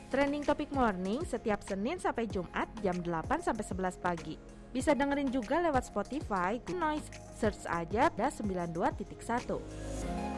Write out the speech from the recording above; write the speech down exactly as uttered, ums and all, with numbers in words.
Trending Topic Morning setiap Senin sampai Jumat jam delapan sampai sebelas pagi. Bisa dengerin juga lewat Spotify, Noise, search aja ada sembilan puluh dua titik satu.